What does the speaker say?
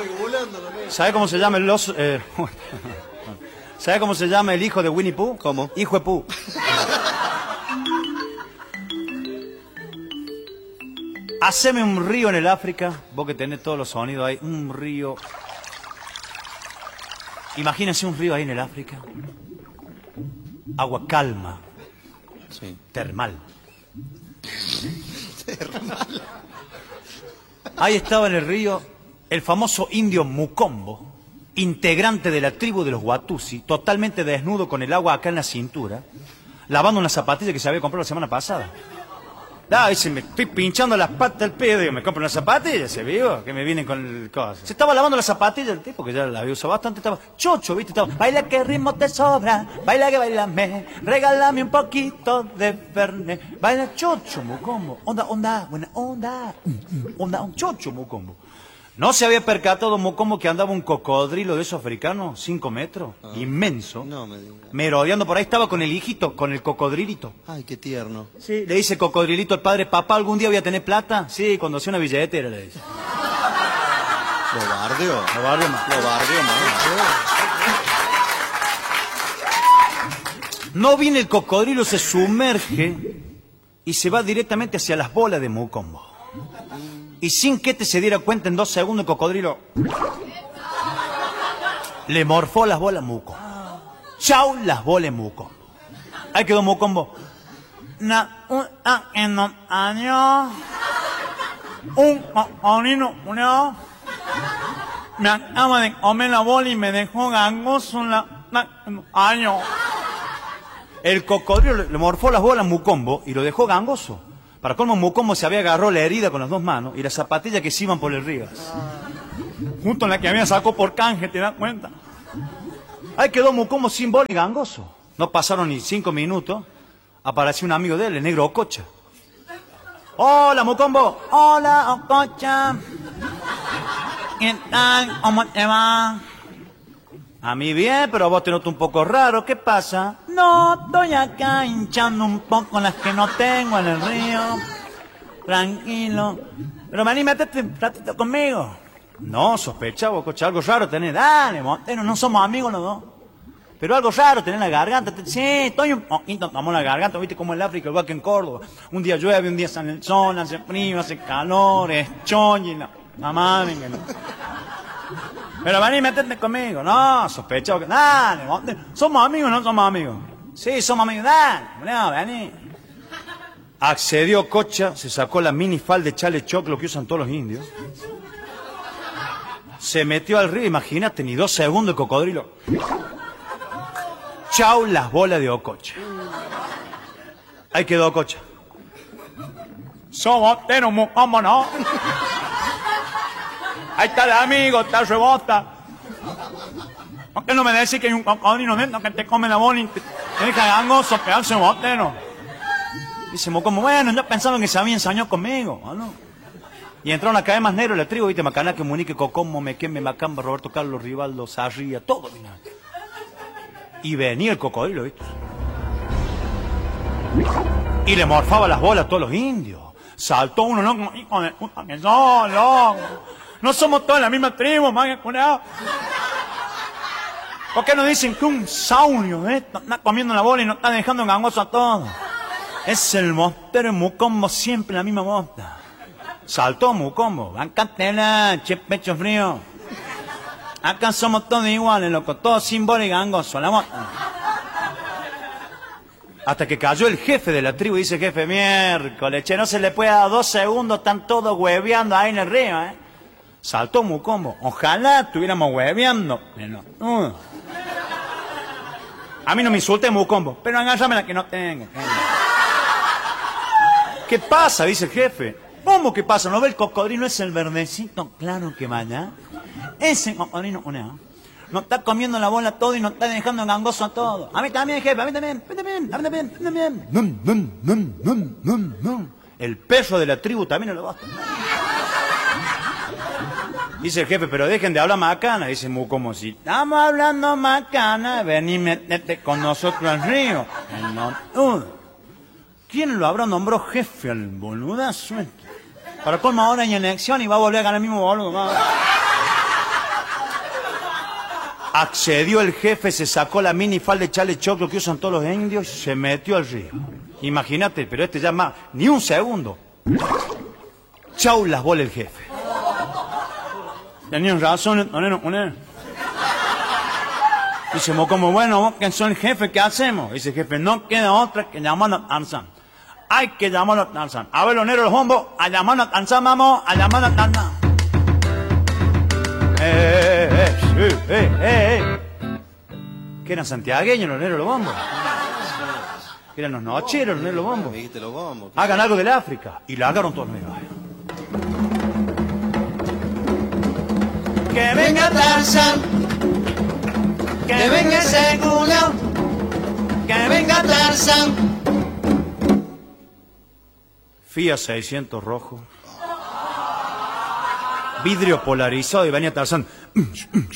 ¿Sabe cómo se llama el oso? ¿Sabe cómo se llama el hijo de Winnie Pooh? ¿Cómo? Hijo de Pooh. Haceme un río en el África, vos que tenés todos los sonidos ahí, un río. Imagínense un río ahí en el África. Agua calma. Sí. Termal. Ahí estaba en el río el famoso indio Mukombo, integrante de la tribu de los Watusi, totalmente desnudo con el agua acá en la cintura, lavando una zapatilla que se había comprado la semana pasada. Dice, me estoy pinchando las patas del pedo, digo, me compro una zapatilla, ¿se vio? Que me vienen con el coso. Se estaba lavando la zapatilla el tipo, que ya la había usado bastante, estaba chocho, ¿viste? Estaba, baila que ritmo te sobra, baila que bailame, regálame un poquito de Fernet. Baila chocho, Mukombo, onda, buena onda, un chocho, Mukombo. ¿No se había percatado Mukombo que andaba un cocodrilo de esos africanos, 5 metros, inmenso? No me digas. Merodeando por ahí, estaba con el hijito, con el cocodrilito. Ay, qué tierno. Sí, le dice cocodrilito al padre, papá, ¿algún día voy a tener plata? Sí, cuando sea una billetera, le dice. Lo bardeó. Lo bardeó más. Lo bardeó más. No viene el cocodrilo, se sumerge y se va directamente hacia las bolas de Mukombo. Y sin que se diera cuenta, en 2 segundos el cocodrilo le morfó las bolas a Mukombo. Chau, las bolas Mukombo. Ahí quedó Mukombo. En un año, un cocodrilo murió. Me acaba de comer la bola y me dejó gangoso un año. El cocodrilo le morfó las bolas a Mukombo y lo dejó gangoso. Para colmo, Mukombo se había agarrado la herida con las 2 manos y las zapatillas que se iban por el río. Justo en la que había sacado por canje, ¿te das cuenta? Ahí quedó Mukombo sin bola y gangoso. No pasaron ni 5 minutos, apareció un amigo de él, el negro Ococha. Hola, Mukombo. Hola, Ococha. ¿Qué tal? ¿Cómo te va? A mí bien, pero a vos te noto un poco raro. ¿Qué pasa? No, estoy acá hinchando un poco las que no tengo en el río. Tranquilo. Pero vení, métete un ratito conmigo. No, sospechaba, Ococha, algo raro tenés. Dale, Montero, no somos amigos los dos. Pero algo raro tenés en la garganta. Sí, estoy un poquito tomando la garganta. ¿Viste cómo el África, igual que en Córdoba? Un día llueve, un día sale el sol, hace frío, hace calor, es choñi, no. Mamá, que no. Pero vení, métete conmigo. No, sospechado que... Dale, Montero. ¿Somos amigos o no somos amigos? Sí, somos amigos. Dale, no, vení. Accedió Cocha, se sacó la minifalda de chale choclo que usan todos los indios. Se metió al río, imagínate, ni 2 segundos el cocodrilo. Chau, las bolas de Ococha. Ahí quedó Ococha. Somos Mukombo, ¿no? Ahí está el amigo, está rebota. ¿Por qué no me decís que hay un cocodrilo dentro que te come la bola y te deja gangoso, pedazo de botero? Dice Mukombo, bueno, yo pensaba que se había ensañado conmigo, ¿no? Y entraron a caer más negro la tribu, ¿viste? Macanaque, Munique, Cocomo, Mequembe, Macamba, Roberto Carlos, Rivaldo, Sarria, todo, mira. Y venía el cocodrilo, ¿viste? Y le morfaba las bolas a todos los indios. Saltó uno, ¿no? Como hijo de puta que son, loco. No somos todos la misma tribu, man, curado. ¿Por qué no dicen que un saurio está comiendo la bola y no está dejando gangoso a todos? Es el mostero en Mukombo, siempre la misma bosta. Saltó Mukombo, bancatela, che, pecho frío. Acá somos todos iguales, loco, todos sin bola y gangoso, la bosta. Hasta que cayó el jefe de la tribu y dice, jefe, miércoles, che, no se le puede dar 2 segundos, están todos hueveando ahí en el río, ¿eh? Saltó Mukombo, ojalá estuviéramos hueveando. No. A mí no me insulte Mukombo, pero agárrame la que no tengo. ¿Qué pasa? Dice el jefe. ¿Cómo que pasa? ¿No ve el cocodrilo? Es el verdecito claro que vaya. Ese cocodrilo, no está comiendo la bola todo y no está dejando gangoso a todo. A mí también, jefe, a mí también. El perro de la tribu también lo basta. Dice el jefe, pero dejen de hablar macana. Dice Mukombo, si estamos hablando macana, ven y métete con nosotros al río. ¿Quién lo habrá nombrado jefe al boludazo? Para colmo ahora hay elección y va a volver a ganar el mismo boludo. Accedió el jefe, se sacó la minifalda de chale choclo que usan todos los indios y se metió al río. Imagínate, pero este ya más, ni un segundo. Chau las bolas el jefe. Tenían razón, Dice, como bueno, vos que son el jefe, ¿qué hacemos? Dice el jefe, no queda otra que llamar a Tarzán. Hay que llamar a Tarzán. A ver, los negros los bombos, a llamar a Tarzán, vamos, a llamar a Tarzán. ¿Qué eran santiagueños los negros los bombos? ¿Qué eran los nocheros los negros los bombos? Me dijiste los bombos. Hagan algo del África. Y lo agarraron todos los negros. Que venga Tarzán, que venga ese culo, que venga Tarzán. Fiat 600 rojo. Vidrio polarizado y venía Tarzán.